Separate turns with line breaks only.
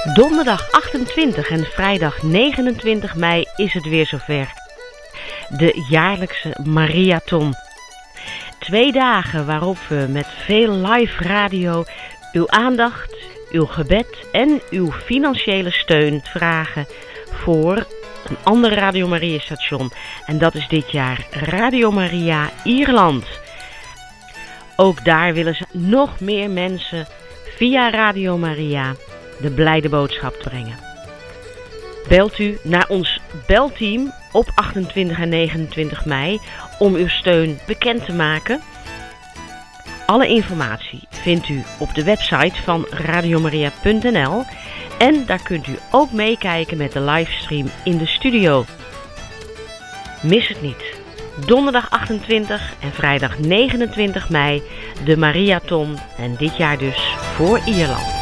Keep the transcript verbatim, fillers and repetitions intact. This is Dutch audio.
Donderdag achtentwintig en vrijdag negenentwintig mei is het weer zover. De jaarlijkse Mariathon. Twee dagen waarop we met veel live radio uw aandacht, uw gebed en uw financiële steun vragen voor een ander Radio Maria station. En dat is dit jaar Radio Maria Ierland. Ook daar willen ze nog meer mensen via Radio Maria de blijde boodschap brengen. Belt u naar ons belteam op achtentwintig en negenentwintig mei om uw steun bekend te maken. Alle informatie vindt u op de website van radiomaria punt n l en daar kunt u ook meekijken met de livestream in de studio. Mis het niet. Donderdag achtentwintig en vrijdag negenentwintig mei de Mariathon en dit jaar dus voor Ierland.